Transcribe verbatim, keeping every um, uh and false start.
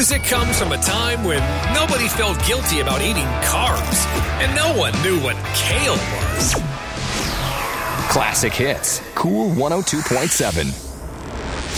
Music comes from a time when nobody felt guilty about eating carbs, and no one knew what kale was. Classic Hits, Cool one oh two point seven.